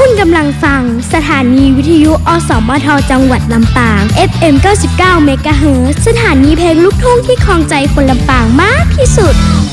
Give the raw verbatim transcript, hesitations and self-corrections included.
คุณกำลังฟังสถานีวิทยุอสมทจังหวัดลำปาง เอฟ เอ็ม เก้าสิบเก้า เมกะเฮิรตซ์ สถานีเพลงลูกทุ่งที่ครองใจคนลำปางมากที่สุด